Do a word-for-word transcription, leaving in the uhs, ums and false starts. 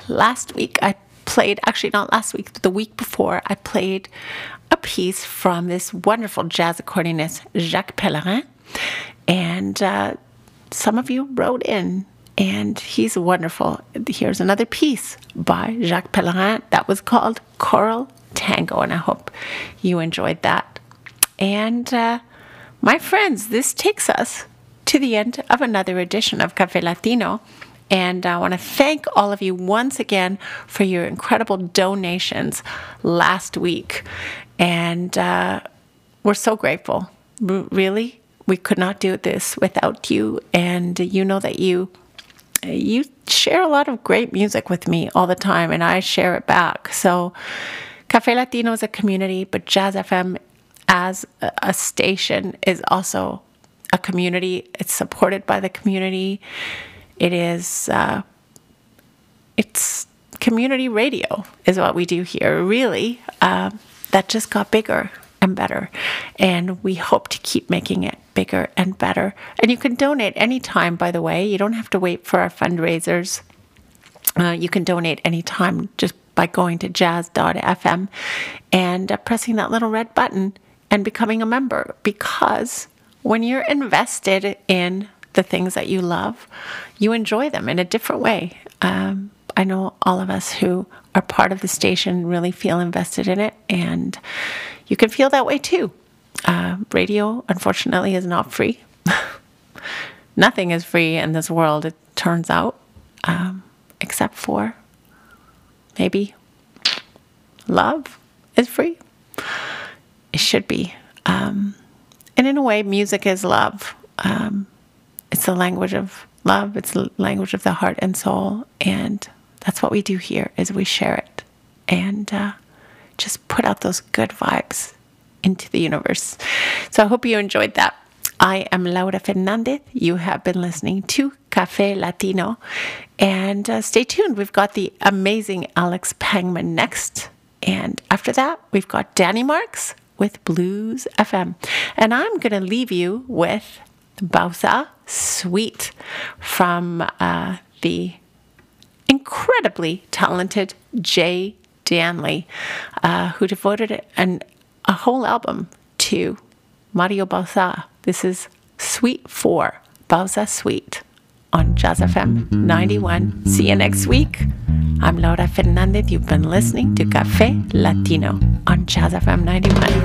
last week I played, actually not last week, the week before, I played a piece from this wonderful jazz accordionist, Jacques Pellerin. And uh, some of you wrote in, and he's wonderful. Here's another piece by Jacques Pellerin that was called Choral Tango, and I hope you enjoyed that. And uh, my friends, this takes us to the end of another edition of Café Latino. And I want to thank all of you once again for your incredible donations last week. And uh, we're so grateful. R- really, we could not do this without you. And you know that you you share a lot of great music with me all the time, and I share it back. So Café Latino is a community, but Jazz F M as a, a station is also a community. It's supported by the community. It is, uh, it's community radio is what we do here. Really, uh, that just got bigger and better. And we hope to keep making it bigger and better. And you can donate anytime, by the way. You don't have to wait for our fundraisers. Uh, you can donate anytime just by going to jazz dot f m and uh, pressing that little red button and becoming a member. Because when you're invested in the things that you love, you enjoy them in a different way. Um, I know all of us who are part of the station really feel invested in it, and you can feel that way too. Uh, radio, unfortunately, is not free. Nothing is free in this world, it turns out, um, except for maybe love is free. It should be. Um, and in a way, music is love. Um, It's the language of love. It's the language of the heart and soul. And that's what we do here, is we share it and uh, just put out those good vibes into the universe. So I hope you enjoyed that. I am Laura Fernandez. You have been listening to Café Latino. And uh, stay tuned. We've got the amazing Alex Pangman next. And after that, we've got Danny Marks with Blues F M. And I'm going to leave you with Bausa Suite from uh, the incredibly talented Jay Danley, uh, who devoted an, a whole album to Mario Bausa. This is Suite four, Bausa Suite, on Jazz F M ninety-one. See you next week. I'm Laura Fernandez. You've been listening to Café Latino on Jazz F M ninety-one.